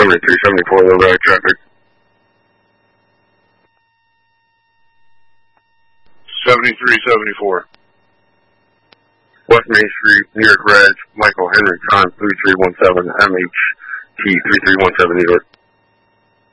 7374, low value traffic. 7374. West Main Street, New York Reg, Michael Henry, time 3317, MHT 3317, New York.